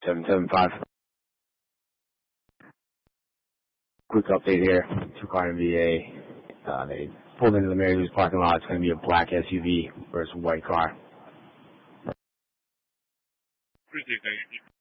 775. Quick update here. It's requiring VA. They pulled into the Mary Lou's parking lot. It's going to be a black SUV versus a white car. Appreciate that.